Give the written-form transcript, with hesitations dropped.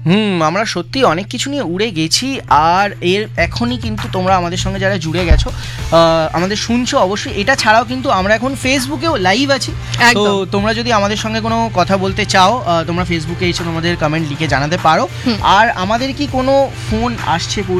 আমরা সত্যি অনেক কিছু নিয়ে উড়ে গেছি। আর এখনই কিন্তু তোমরা আমাদের সঙ্গে যারা জুড়ে গেছো, আমাদের শুনছো, অবশ্যই এটা ছাড়াও কিন্তু আমরা এখন ফেসবুকেও লাইভ আছি। তো তোমরা যদি আমাদের সঙ্গে কোনো কথা বলতে চাও, তোমরা ফেসবুকে এসে তোমাদের কমেন্ট লিখে জানাতে পারো। আর আমাদের কি কোনো ফোন আসছে